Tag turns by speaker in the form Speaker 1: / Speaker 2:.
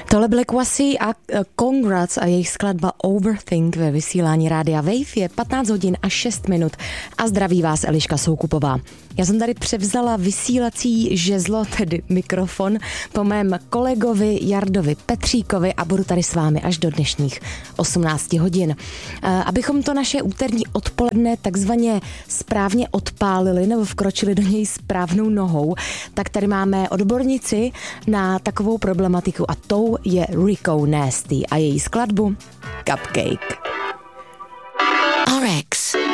Speaker 1: Tohle byly Kwasi a Congrats a jejich skladba Overthink ve vysílání Rádia Wave. Je 15 hodin a 6 minut a zdraví vás Eliška Soukupová. Já jsem tady převzala vysílací žezlo, tedy mikrofon, po mém kolegovi Jardovi Petříkovi a budu tady s vámi až do dnešních 18 hodin. Abychom to naše úterní odpoledne takzvaně správně odpálili nebo vkročili do něj správnou nohou, tak tady máme odbornici na takovou problematiku a tou je Rico Nasty a její skladbu Cupcake.
Speaker 2: RX